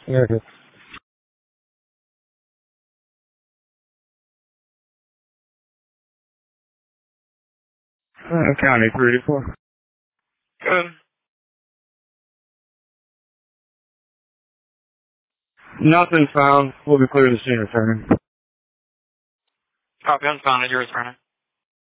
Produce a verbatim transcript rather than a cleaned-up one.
Okay. Uh, County three to four. Good. Nothing found. We'll be clear to the scene returning. Copy, unfounded. You're returning.